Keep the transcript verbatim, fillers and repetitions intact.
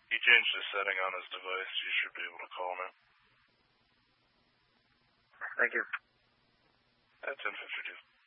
He changed his setting on his device. You should be able to call now. Thank you. At ten fifty-two.